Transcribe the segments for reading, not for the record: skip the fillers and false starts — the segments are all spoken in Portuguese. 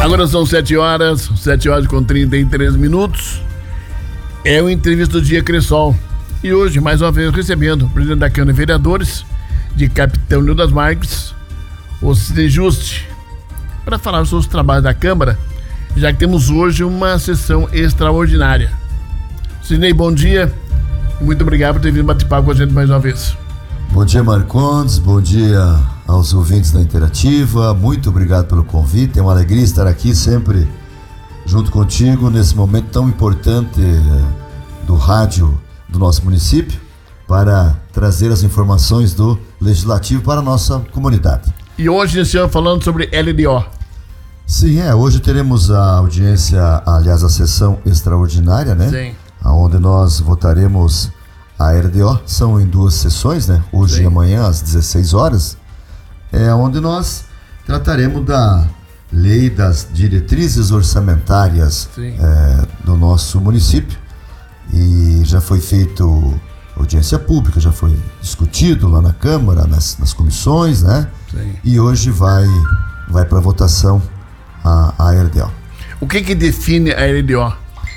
Agora são 7 horas com 33 minutos. É o entrevista do dia Cressol. E hoje, mais uma vez, recebendo o presidente da Câmara de Vereadores de Capitão Leão das Marques, o Sidney Juste, para falar sobre os trabalhos da Câmara, já que temos hoje uma sessão extraordinária. Sidney, bom dia. Muito obrigado por ter vindo bater papo com a gente mais uma vez. Bom dia, Marcondes. Bom dia aos ouvintes da Interativa. Muito obrigado pelo convite. É uma alegria estar aqui sempre junto contigo nesse momento tão importante do rádio do nosso município para trazer as informações do Legislativo para a nossa comunidade. E hoje iniciamos falando sobre LDO. Sim, hoje teremos a audiência, aliás, a sessão extraordinária, né? Sim. Onde nós votaremos a LDO. São em 2 sessões, né? Hoje e amanhã, às 16 horas. Onde nós trataremos da lei das diretrizes orçamentárias do nosso município. E já foi feito audiência pública, já foi discutido lá na Câmara, nas comissões, né? Sim. E hoje vai para votação a LDO. O que define a LDO?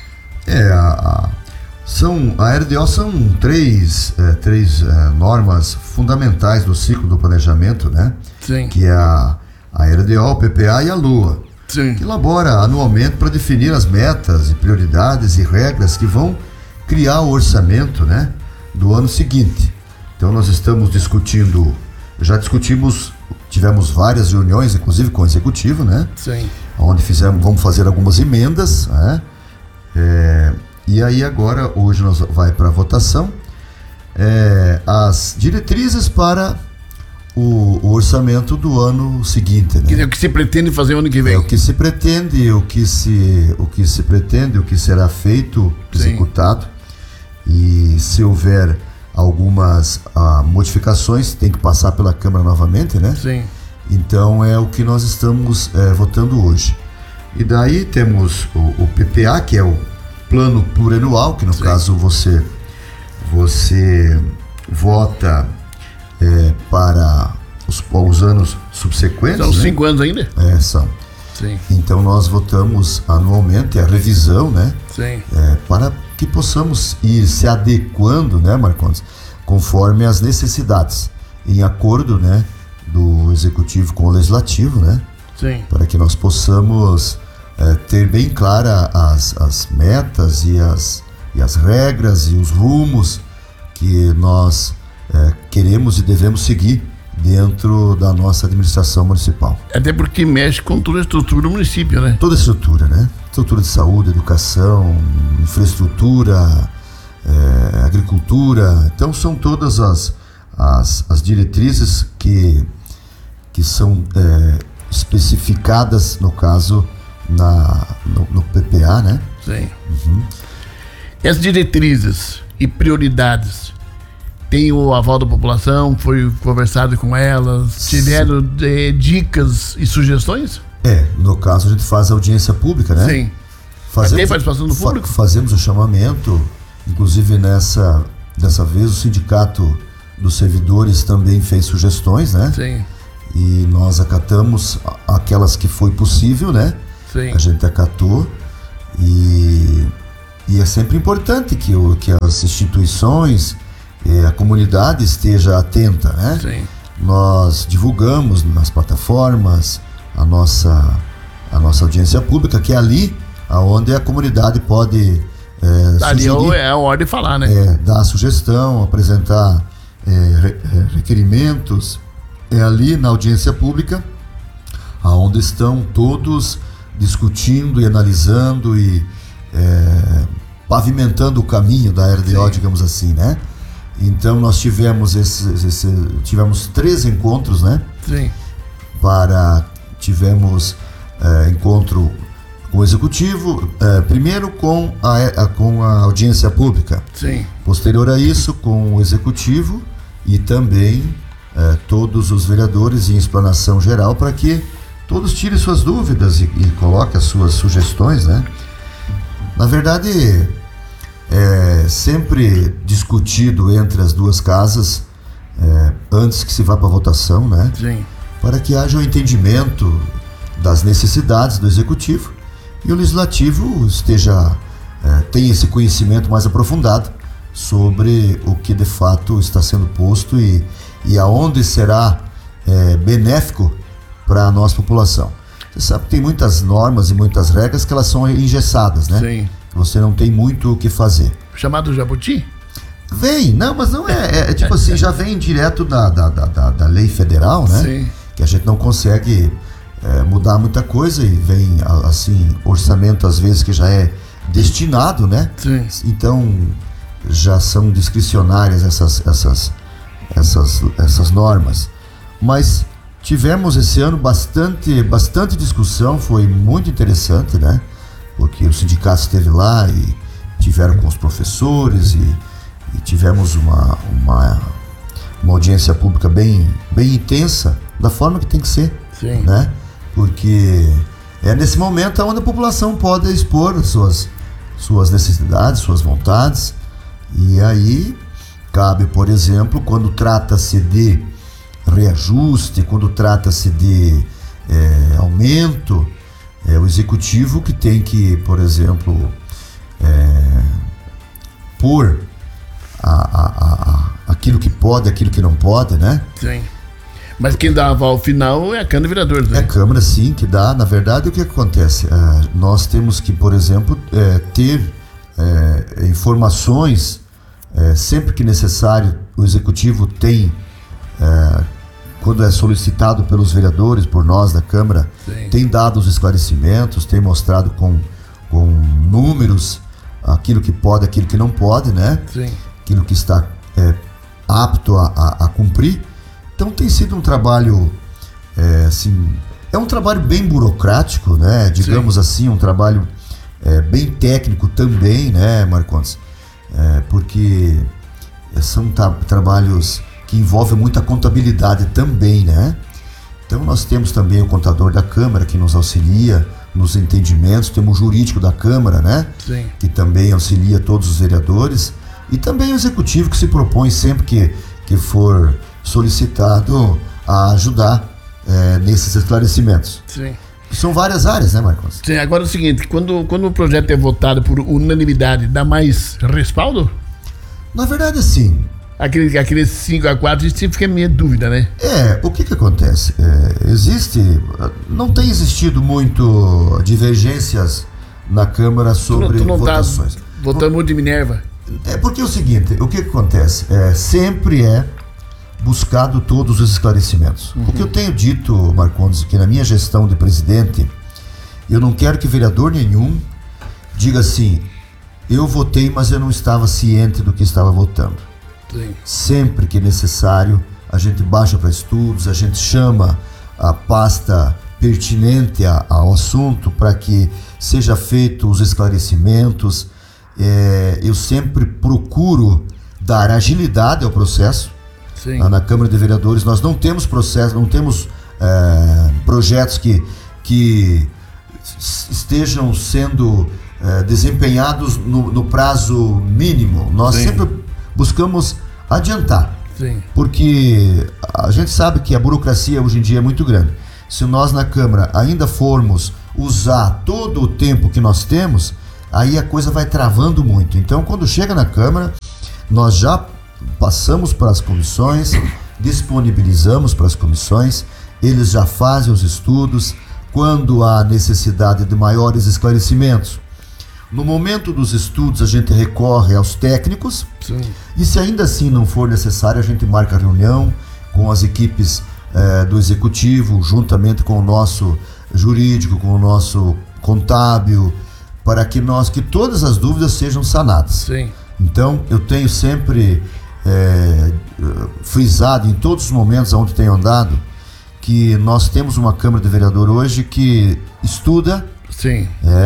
A LDO são três normas fundamentais do ciclo do planejamento, né? Sim. Que é a LDO, o PPA e a LUA. Sim. Que elabora anualmente para definir as metas e prioridades e regras que vão criar o orçamento, né, do ano seguinte. Então nós estamos discutindo, tivemos várias reuniões, inclusive com o Executivo, né? Sim. Onde vamos fazer algumas emendas, né? E aí agora, hoje nós vai para a votação as diretrizes para o orçamento do ano seguinte, né? Que é o que se pretende fazer o ano que vem. O que se pretende, o que será feito, executado. E se houver algumas modificações, tem que passar pela Câmara novamente, né? Sim. Então é o que nós estamos votando hoje. E daí temos o PPA, que é o Plano Plurianual, que no caso você vota para os anos subsequentes. São 5 anos ainda? São. Sim. Então nós votamos anualmente a revisão, né? Sim. Para que possamos ir se adequando, né, Marcondes, conforme as necessidades, em acordo, né, do Executivo com o Legislativo, né? Sim. Para que nós possamos ter bem clara as metas e as regras e os rumos que nós queremos e devemos seguir dentro da nossa administração municipal. Até porque mexe com toda a estrutura do município, né? Toda a estrutura, né? Estrutura de saúde, educação, infraestrutura, agricultura. Então são todas as diretrizes que são especificadas, no caso, no PPA, né? Sim. Uhum. As diretrizes e prioridades tem o aval da população? Foi conversado com elas? Tiveram dicas e sugestões? No caso a gente faz audiência pública, né? Sim. Tem participação do público? Fazemos o chamamento, inclusive dessa vez o Sindicato dos Servidores também fez sugestões, né? Sim. E nós acatamos aquelas que foi possível, né? Sim. A gente acatou e é sempre importante que as instituições, a comunidade esteja atenta, né? Sim. Nós divulgamos nas plataformas a nossa audiência pública, que é ali onde a comunidade pode sugerir, é a hora de falar, né? Dar sugestão, apresentar requerimentos. É ali na audiência pública onde estão todos discutindo e analisando e pavimentando o caminho da LDO, sim, digamos assim, né? Então nós tivemos tivemos 3 encontros, né? Sim. Tivemos encontro com o Executivo, primeiro com a audiência pública. Sim. Posterior a isso, com o Executivo e também todos os vereadores em explanação geral, para que todos tirem suas dúvidas e coloquem as suas sugestões, né? Na verdade, sempre discutido entre as duas casas antes que se vá para a votação, né? Sim. Para que haja um entendimento das necessidades do Executivo e o Legislativo tenha esse conhecimento mais aprofundado sobre o que de fato está sendo posto e aonde será benéfico para a nossa população. Você sabe que tem muitas normas e muitas regras que elas são engessadas, né? Sim. Você não tem muito o que fazer. Chamado jabuti? Vem, não, mas não é tipo assim, já vem direto da lei federal, né? Sim. Que a gente não consegue mudar muita coisa e vem, assim, orçamento às vezes que já é destinado, né? Sim. Então, já são discricionárias essas normas. Mas tivemos esse ano bastante discussão, foi muito interessante, né? Porque o sindicato esteve lá e tiveram com os professores e tivemos uma audiência pública bem intensa, da forma que tem que ser. Sim. Né? Porque é nesse momento onde a população pode expor suas necessidades, suas vontades, e aí cabe, por exemplo, quando trata-se de reajuste, quando trata-se de aumento, o Executivo que tem que, por exemplo, pôr aquilo que pode, aquilo que não pode, né? Sim. Mas quem dá aval final é a Câmara de Vereadores, né? É a Câmara, sim, que dá. Na verdade, o que acontece? Nós temos que, por exemplo, ter informações, sempre que necessário, o Executivo tem, quando é solicitado pelos vereadores, por nós da Câmara, sim, tem dado os esclarecimentos, tem mostrado com números aquilo que pode, aquilo que não pode, né? Sim. Aquilo que está apto a cumprir. Então tem sido um trabalho, assim, é um trabalho bem burocrático, né? Digamos, sim, assim, um trabalho bem técnico também, né, Marcondes? Porque são trabalhos que envolvem muita contabilidade também, né? Então nós temos também o contador da Câmara que nos auxilia nos entendimentos, temos o jurídico da Câmara, né? Sim. Que também auxilia todos os vereadores, e também o Executivo que se propõe sempre que for solicitado a ajudar nesses esclarecimentos. Sim. São várias áreas, né, Marcos? Sim, agora é o seguinte, quando o projeto é votado por unanimidade, dá mais respaldo? Na verdade, sim. Aqueles 5-4, isso sempre fica a minha dúvida, né? O que acontece? Não tem existido muito divergências na Câmara sobre tu não votações. Tá votando muito de Minerva? Porque é o seguinte, o que acontece? Sempre buscado todos os esclarecimentos. Uhum. O que eu tenho dito, Marcondes, que na minha gestão de presidente, eu não quero que vereador nenhum diga assim, eu votei, mas eu não estava ciente do que estava votando. Sim. Sempre que necessário, a gente baixa para estudos, a gente chama a pasta pertinente ao assunto para que seja feito os esclarecimentos. Eu sempre procuro dar agilidade ao processo. Sim. Na Câmara de Vereadores nós não temos processo, não temos projetos que estejam sendo desempenhados no prazo mínimo. Nós, sim, sempre buscamos adiantar. Sim. Porque a gente sabe que a burocracia hoje em dia é muito grande. Se nós na Câmara ainda formos usar todo o tempo que nós temos, aí a coisa vai travando muito. Então, quando chega na Câmara, nós já passamos para as comissões, disponibilizamos para as comissões, eles já fazem os estudos. Quando há necessidade de maiores esclarecimentos, no momento dos estudos a gente recorre aos técnicos. Sim. E se ainda assim não for necessário, a gente marca a reunião com as equipes do Executivo, juntamente com o nosso jurídico, com o nosso contábil, para que todas as dúvidas sejam sanadas. Sim. Então, eu tenho sempre frisado em todos os momentos onde tenho andado que nós temos uma Câmara de Vereador hoje que estuda. Sim.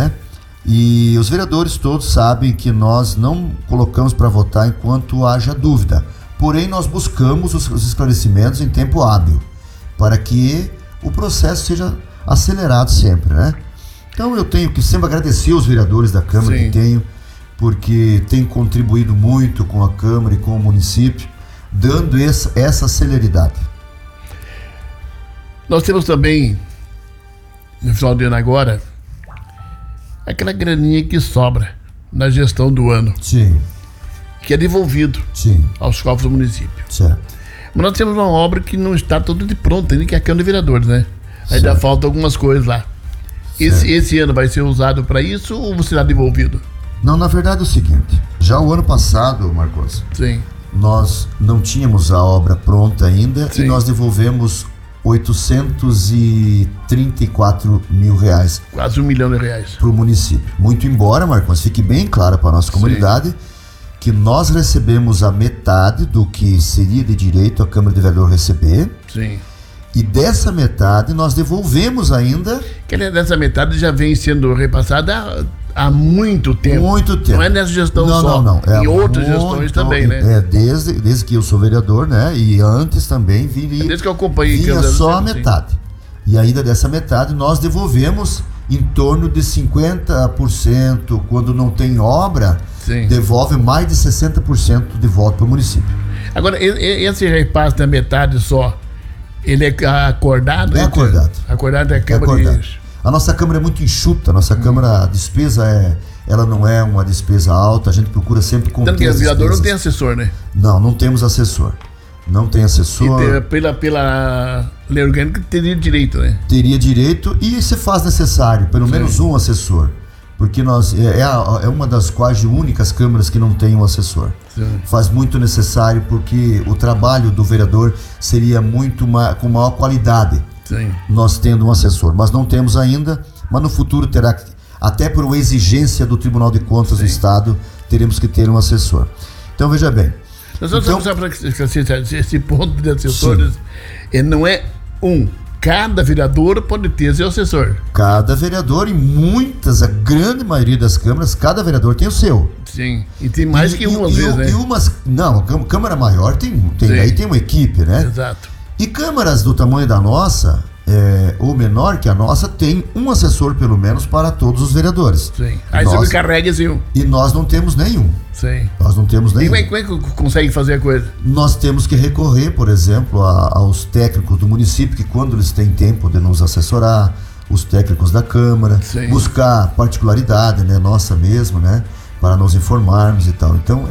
E os vereadores todos sabem que nós não colocamos para votar enquanto haja dúvida. Porém, nós buscamos os esclarecimentos em tempo hábil, para que o processo seja acelerado sempre, né? Então eu tenho que sempre agradecer os vereadores da Câmara, sim, que tenho, porque tem contribuído muito com a Câmara e com o município, dando essa celeridade. Nós temos também no final do ano agora, aquela graninha que sobra na gestão do ano, Sim, que é devolvido sim, aos cofres do município. certo. Mas nós temos uma obra que não está toda de pronta ainda, que é a Câmara de Vereadores, né? Ainda Certo. faltam algumas coisas lá. Esse ano vai ser usado para isso ou será devolvido? Não, na verdade é o seguinte, já o ano passado, Marcos, Sim. nós não tínhamos a obra pronta ainda Sim. e nós devolvemos R$834 mil Quase R$1 milhão para o município. Muito embora, Marcos, fique bem claro para a nossa comunidade que nós recebemos a metade do que seria de direito a Câmara de Vereador receber, Sim. e dessa metade nós devolvemos ainda Que dessa metade já vem sendo repassada há muito tempo. muito tempo. Não é nessa gestão não, só. Não, Em outras gestões também, né? Desde que eu sou vereador, né? E antes também Desde que eu acompanhei. vinha só a sim. metade. E ainda dessa metade nós devolvemos em torno de 50%. Quando não tem obra, Sim. devolve mais de 60% de volta para o município. Agora, esse repasse da metade só, ele é acordado? É acordado. Acordado da É Câmara acordado. de... A nossa Câmara é muito enxuta, a nossa Câmara, a despesa ela não é uma despesa alta, a gente procura sempre conter Tanto que o as vereador não despesas. tem assessor, né? Não temos assessor. Não tem assessor. E pela lei orgânica teria direito, né? Teria direito e se faz necessário, pelo menos um assessor. Porque nós é uma das quase únicas câmaras que não tem um assessor. Sim. Faz muito necessário porque o trabalho do vereador seria muito com maior qualidade. Sim. Nós tendo um assessor, mas não temos ainda, mas no futuro terá que, até por uma exigência do Tribunal de Contas do Estado, teremos que ter um assessor. Então veja bem. Só para esse ponto de assessores, não é cada vereador pode ter seu assessor. Cada vereador, a grande maioria das câmaras, cada vereador tem o seu. Sim, e tem mais que uma vez, né? Câmara maior tem uma equipe, né? Exato. E câmaras do tamanho da nossa, ou menor que a nossa, tem um assessor pelo menos para todos os vereadores. Sim. Aí você carrega esse um. E nós não temos nenhum. Sim. Nós não temos nenhum. E como é que consegue fazer a coisa? Nós temos que recorrer, por exemplo, aos técnicos do município, que quando eles têm tempo de nos assessorar, os técnicos da Câmara, buscar particularidade, né, nossa mesmo, né, para nos informarmos e tal. Então,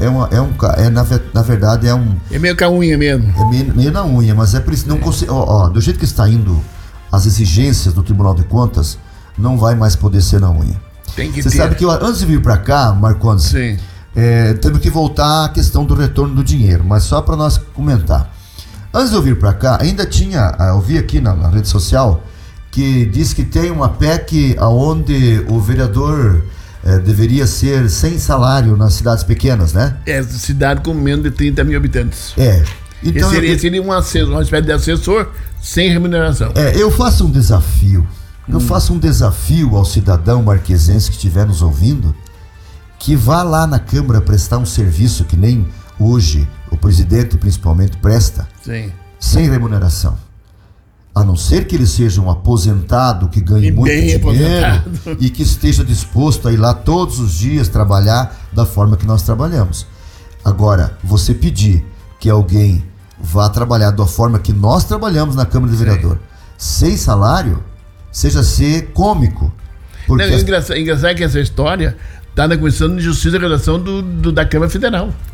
na verdade, é meio com a unha mesmo. É meio na unha, mas é preciso. Não consigo, do jeito que está indo as exigências do Tribunal de Contas, não vai mais poder ser na unha. Tem que Você sabe que antes de vir para cá, Marcondes, temos que voltar à questão do retorno do dinheiro, mas só para nós comentar. Antes de eu vir para cá, ainda eu vi aqui na rede social que diz que tem uma PEC onde o vereador deveria ser sem salário nas cidades pequenas, né? Cidade com menos de 30 mil habitantes. Então, seria uma espécie de assessor sem remuneração. Eu faço um desafio. Eu faço um desafio ao cidadão marquesense que estiver nos ouvindo, que vá lá na Câmara prestar um serviço que nem hoje o presidente principalmente presta, sem remuneração. A não ser que ele seja um aposentado que ganhe muito dinheiro e que esteja disposto a ir lá todos os dias trabalhar da forma que nós trabalhamos. Agora, você pedir que alguém vá trabalhar da forma que nós trabalhamos na Câmara de Vereador, sem salário, seja ser cômico. Porque engraçado que essa história está na Comissão de Justiça e Redação da Câmara Federal.